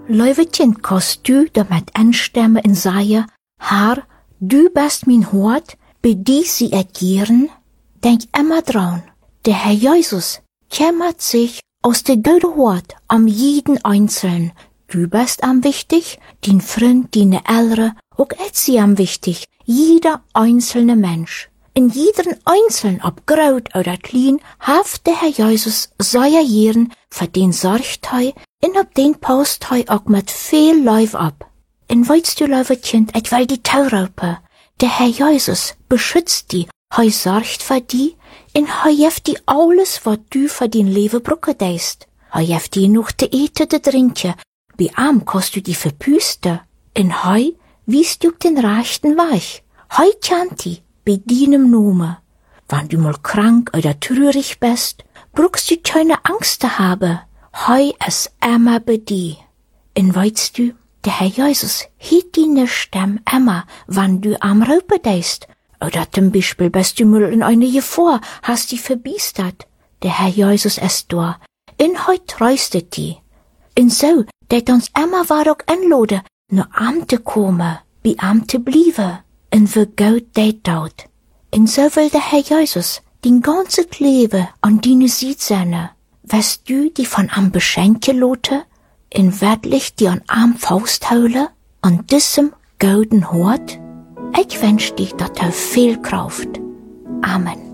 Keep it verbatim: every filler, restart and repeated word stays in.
Leuwetjen, kost du damit anstemmen en zeggen, Herr, du bist mein Hort, bei dir sie agieren? Denk immer dran, der Herr Jesus kümmert sich aus der gute Hort am jeden Einzelnen. Du bist am wichtig, dein Freund, deine Eltern, auch ist sie am wichtig, jeder einzelne Mensch. In jedem Einzelnen, ob groß oder klein, haft der Herr Jesus seine Jahren, für den sorgt er, und ob den paust er auch mit viel Leib ab. Und weißt du, Leuwetchen, ich will die Taurupe. Der Herr Jesus beschützt die, er sorgt für die, und er gibt die alles, was du für dein Leben brauchen deist. Er gibt die noch zu eten, zu trinken, bei ihm kannst du die verpüsten, und er wiest du auf den rechten Weg. Er kennt die, bei deinem Namen. Wenn du mal krank oder traurig bist, brauchst du keine Angst zu haben. Er ist immer bei dir. Und weißt du, der Herr Jesus hielt deine Stimme immer, wenn du am Raupen deist. Oder zum Beispiel bist du mal in eine Gefahr, hast dich verbiestert. Der Herr Jesus ist da. Und er tröstet dich. Und so, dat uns immer war auch einladen, nach ihm zu kommen, bei ihm zu bleiben. Und wie Gott das tut. Und so will der Herr Jesus dein ganzes Leben an deine Seite sein. Wirst du die von ihm beschenken lassen, und wirklich die an ihm festhalten, an diesem golden Hort? Ich wünsch dir, dass er viel Kraft. Amen.